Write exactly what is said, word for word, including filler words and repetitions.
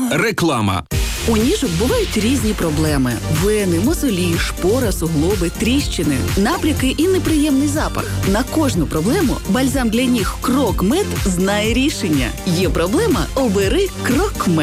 Реклама. У ніжок бувають різні проблеми: вени, мозолі, шпора, суглоби, тріщини, набряки і неприємний запах. На кожну проблему бальзам для ніг Крок Мед знає рішення. Є проблема – обери Крок Мед.